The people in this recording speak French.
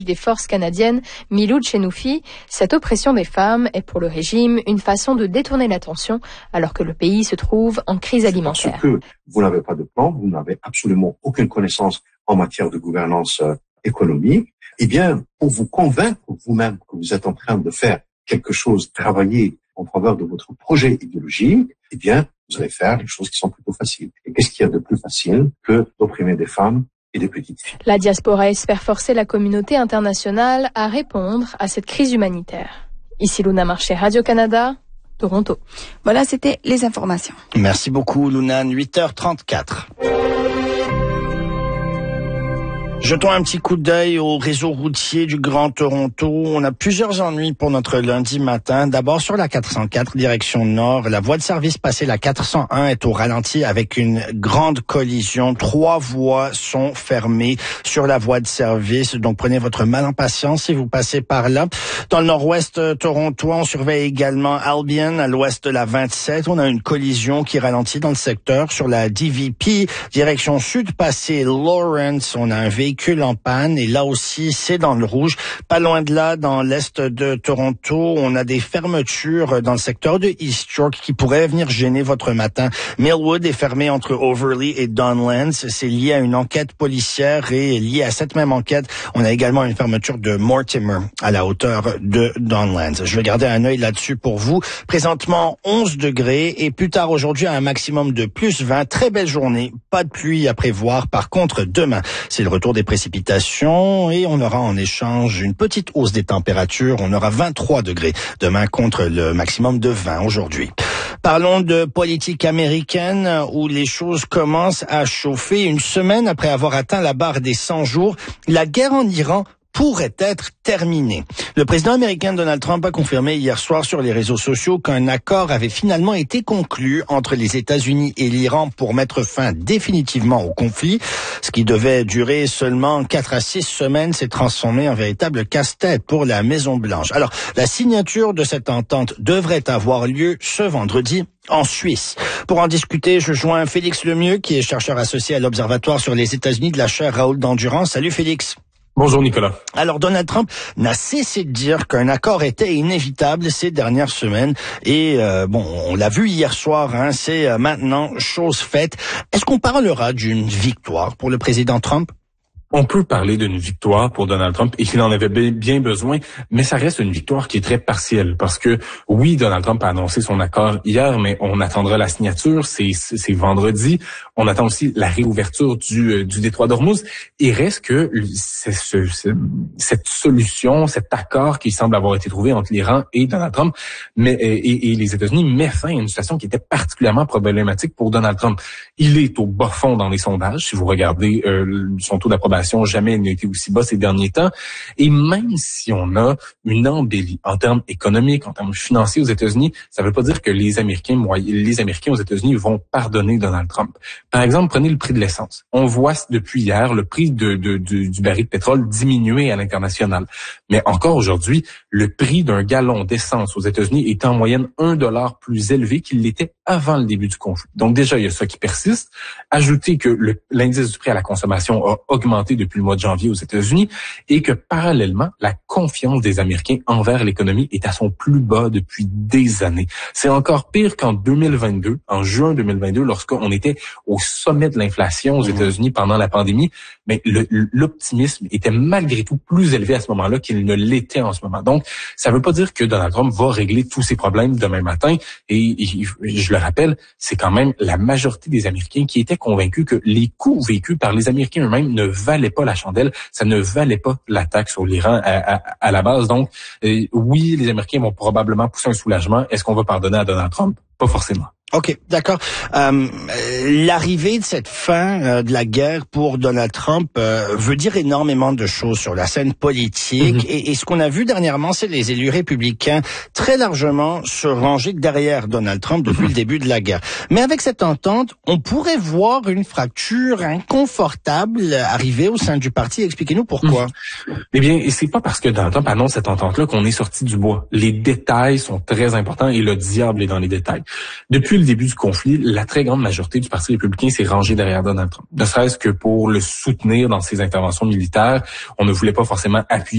des forces canadiennes, Miloud Chenoufi, cette oppression des femmes est pour le régime une façon de détourner l'attention alors que le pays se trouve en crise alimentaire. Parce que vous n'avez pas de plan, vous n'avez absolument aucune connaissance en matière de gouvernance économique, eh bien, pour vous convaincre vous-même que vous êtes en train de faire quelque chose, travailler en faveur de votre projet idéologique, eh bien, vous allez faire les choses qui sont plutôt faciles. Et qu'est-ce qu'il y a de plus facile que d'opprimer des femmes et des petites filles? La diaspora espère forcer la communauté internationale à répondre à cette crise humanitaire. Ici Luna Marché, Radio-Canada, Toronto. Voilà, c'était les informations. Merci beaucoup, Luna. 8h34. Jetons un petit coup d'œil au réseau routier du Grand Toronto. On a plusieurs ennuis pour notre lundi matin. D'abord, sur la 404, direction nord, la voie de service passée, la 401, est au ralenti avec une grande collision. 3 voies sont fermées sur la voie de service. Donc, prenez votre mal en patience si vous passez par là. Dans le nord-ouest torontois, on surveille également Albion, à l'ouest de la 27. On a une collision qui ralentit dans le secteur sur la DVP. Direction sud, passée Lawrence, on a un véhicule en panne et là aussi c'est dans le rouge. Pas loin de là, dans l'est de Toronto, on a des fermetures dans le secteur de East York qui pourraient venir gêner votre matin. Millwood est fermé entre Overlea et Donlands. C'est lié à une enquête policière et lié à cette même enquête, on a également une fermeture de Mortimer à la hauteur de Donlands. Je vais garder un œil là-dessus pour vous. Présentement 11 degrés et plus tard aujourd'hui un maximum de plus 20. Très belle journée, pas de pluie à prévoir. Par contre, demain, c'est le retour des précipitations et on aura en échange une petite hausse des températures. On aura 23 degrés demain contre le maximum de 20 aujourd'hui. Parlons de politique américaine où les choses commencent à chauffer. Une semaine après avoir atteint la barre des 100 jours, la guerre en Iran pourrait être terminé. Le président américain Donald Trump a confirmé hier soir sur les réseaux sociaux qu'un accord avait finalement été conclu entre les États-Unis et l'Iran pour mettre fin définitivement au conflit. Ce qui devait durer seulement 4 à 6 semaines s'est transformé en véritable casse-tête pour la Maison-Blanche. Alors, la signature de cette entente devrait avoir lieu ce vendredi en Suisse. Pour en discuter, je joins Félix Lemieux, qui est chercheur associé à l'Observatoire sur les États-Unis de la chaire Raoul d'Endurance. Salut Félix. Bonjour Nicolas. Alors Donald Trump n'a cessé de dire qu'un accord était inévitable ces dernières semaines et on l'a vu hier soir, c'est maintenant chose faite. Est-ce qu'on parlera d'une victoire pour le président Trump? On peut parler d'une victoire pour Donald Trump et qu'il en avait bien besoin, mais ça reste une victoire qui est très partielle parce que oui, Donald Trump a annoncé son accord hier, mais on attendra la signature, c'est vendredi. On attend aussi la réouverture du détroit d'Ormuz. Il reste que cette solution, cet accord qui semble avoir été trouvé entre l'Iran et Donald Trump, et les États-Unis met fin à une situation qui était particulièrement problématique pour Donald Trump. Il est au bas fond dans les sondages. Si vous regardez son taux d'approbation, jamais il n'a été aussi bas ces derniers temps. Et même si on a une embellie en termes économiques, en termes financiers aux États-Unis, ça ne veut pas dire que les Américains aux États-Unis vont pardonner Donald Trump. Par exemple, prenez le prix de l'essence. On voit depuis hier le prix du baril de pétrole diminuer à l'international. Mais encore aujourd'hui, le prix d'un gallon d'essence aux États-Unis est en moyenne $1 plus élevé qu'il l'était avant le début du conflit. Donc déjà, il y a ça qui persiste. Ajoutez que l'indice du prix à la consommation a augmenté depuis le mois de janvier aux États-Unis et que parallèlement, la confiance des Américains envers l'économie est à son plus bas depuis des années. C'est encore pire qu'en 2022, en juin 2022, lorsqu'on était au sommet de l'inflation aux États-Unis pendant la pandémie, mais l'optimisme était malgré tout plus élevé à ce moment-là qu'il ne l'était en ce moment. Donc, ça ne veut pas dire que Donald Trump va régler tous ses problèmes demain matin. Et je le rappelle, c'est quand même la majorité des Américains qui étaient convaincus que les coûts vécus par les Américains eux-mêmes ne valaient pas la chandelle, ça ne valait pas la taxe sur l'Iran à la base. Donc, oui, les Américains vont probablement pousser un soulagement. Est-ce qu'on va pardonner à Donald Trump? Pas forcément. OK, d'accord. L'arrivée de cette fin de la guerre pour Donald Trump veut dire énormément de choses sur la scène politique. Et ce qu'on a vu dernièrement, c'est les élus républicains très largement se ranger derrière Donald Trump depuis le début de la guerre. Mais avec cette entente, on pourrait voir une fracture inconfortable arriver au sein du parti. Expliquez-nous pourquoi. Eh bien, c'est pas parce que Donald Trump annonce cette entente-là qu'on est sorti du bois. Les détails sont très importants et le diable est dans les détails. Depuis le début du conflit, la très grande majorité du Parti républicain s'est rangée derrière Donald Trump. Ne serait-ce que pour le soutenir dans ses interventions militaires. On ne voulait pas forcément appuyer